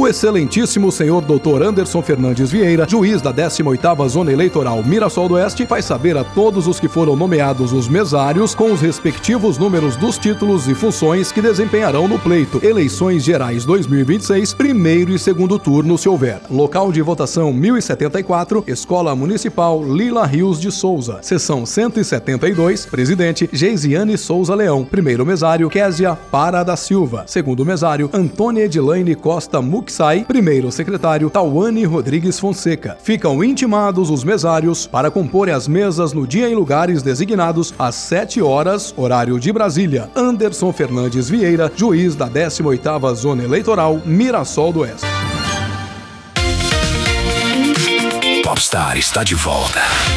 excelentíssimo senhor Dr. Anderson Fernandes Vieira, juiz da 18ª Zona Eleitoral Mirassol do Oeste, faz saber a todos os que foram nomeados os mesários com os respectivos números dos títulos e funções que desempenharão no pleito Eleições Gerais 2026, primeiro e segundo turno, se houver. Local de votação 1074, Escola Municipal Lila Rios de Souza. Seção 172, presidente Geisiane Souza Leão. Primeiro mesário, Késia Para da Silva. Segundo mesário, Antônia Edilaine Costa Muxai. Primeiro secretário, Tauane Rodrigues Fonseca. Ficam intimados os mesários para compor as mesas no dia e lugares designados às 7 horas, horário de Brasília. Anderson Fernandes Vieira, juiz da 18ª Zona Eleitoral Mirassol do Oeste. Popstar está de volta.